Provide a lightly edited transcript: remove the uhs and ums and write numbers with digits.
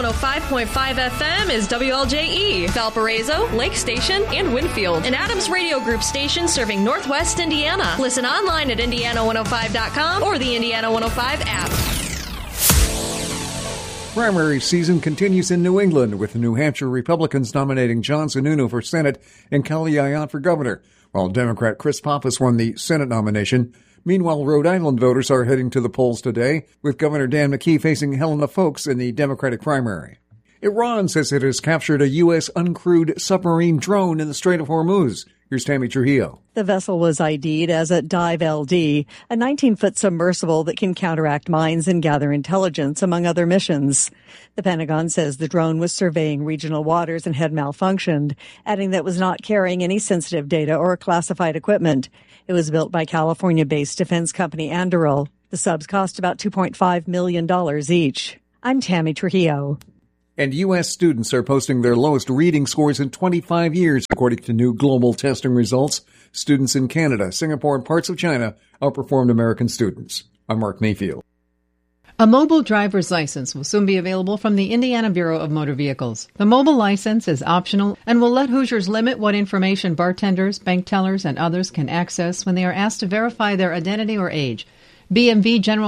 105.5 FM is WLJE, Valparaiso, Lake Station, and Winfield. An Adams Radio Group station serving Northwest Indiana. Listen online at Indiana105.com or the Indiana 105 app. Primary season continues in New England, with the New Hampshire Republicans nominating John Sununu for Senate and Kelly Ayotte for governor, while Democrat Chris Pappas won the Senate nomination. Meanwhile, Rhode Island voters are heading to the polls today, with Governor Dan McKee facing Helena Foulkes in the Democratic primary. Iran says it has captured a U.S. uncrewed submarine drone in the Strait of Hormuz. Here's Tammy Trujillo. The vessel was ID'd as a Dive LD, a 19-foot submersible that can counteract mines and gather intelligence, among other missions. The Pentagon says the drone was surveying regional waters and had malfunctioned, adding that it was not carrying any sensitive data or classified equipment. It was built by California-based defense company Anduril. The subs cost about $2.5 million each. I'm Tammy Trujillo. And U.S. students are posting their lowest reading scores in 25 years, according to new global testing results. Students in Canada, Singapore, and parts of China outperformed American students. I'm Mark Mayfield. A mobile driver's license will soon be available from the Indiana Bureau of Motor Vehicles. The mobile license is optional and will let Hoosiers limit what information bartenders, bank tellers, and others can access when they are asked to verify their identity or age. BMV General